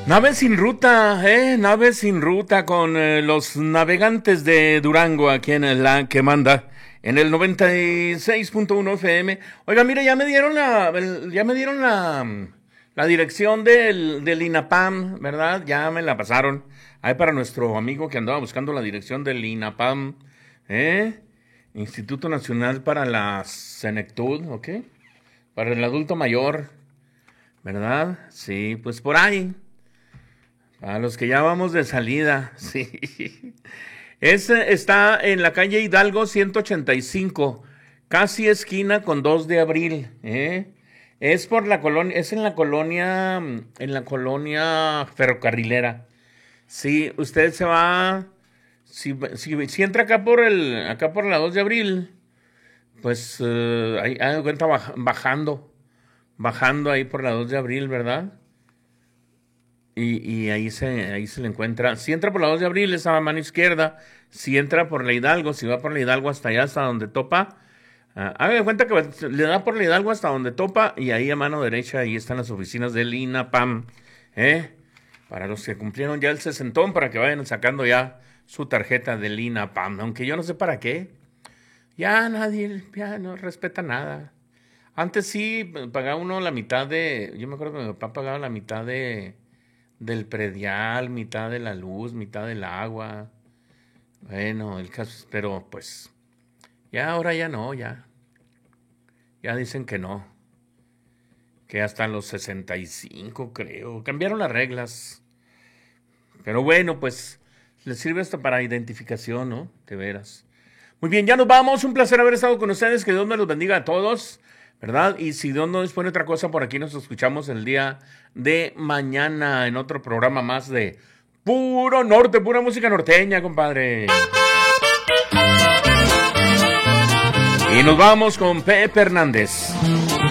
Nave sin ruta, nave sin ruta con los navegantes de Durango aquí en la que manda en el 96.1 FM. Oiga, mire, ya me dieron la dirección del INAPAM, ¿verdad? Ya me la pasaron. Ahí para nuestro amigo que andaba buscando la dirección del INAPAM, Instituto Nacional para la Senectud, ¿ok? Para el adulto mayor, ¿verdad? Sí, pues por ahí. A los que ya vamos de salida, sí. Está en la calle Hidalgo 185, casi esquina con 2 de abril, Es por la colonia, es en la colonia ferrocarrilera. Sí, usted se va, si entra acá por la 2 de abril, pues ahí cuenta bajando ahí por la 2 de abril, ¿verdad? Y ahí se le encuentra. Si entra por la 2 de abril es a mano izquierda. Si entra por la Hidalgo, si va por la Hidalgo hasta allá, hasta donde topa, haga de cuenta que le da por la Hidalgo hasta donde topa, y ahí a mano derecha, ahí están las oficinas del INAPAM, para los que cumplieron ya el sesentón, para que vayan sacando ya su tarjeta del INAPAM, aunque yo no sé para qué. Ya nadie no respeta nada. Antes sí pagaba uno la mitad yo me acuerdo que mi papá pagaba la mitad del predial, mitad de la luz, mitad del agua. Bueno, el caso, pero pues ya ahora ya no, ya dicen que no, que hasta los 65 creo, cambiaron las reglas. Pero bueno, pues les sirve hasta para identificación, ¿no? De veras. Muy bien, ya nos vamos, un placer haber estado con ustedes, que Dios me los bendiga a todos, ¿verdad? Y si Dios no dispone otra cosa, por aquí nos escuchamos el día de mañana en otro programa más de Puro Norte, pura música norteña, compadre. Y nos vamos con Pepe Hernández.